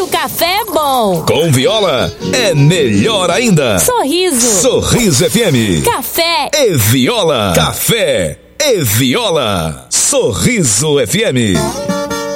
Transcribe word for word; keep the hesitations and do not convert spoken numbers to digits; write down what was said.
o café é bom. Com Viola é melhor ainda. Sorriso. Sorriso F M. Café e Viola. Café e Viola. Sorriso F M.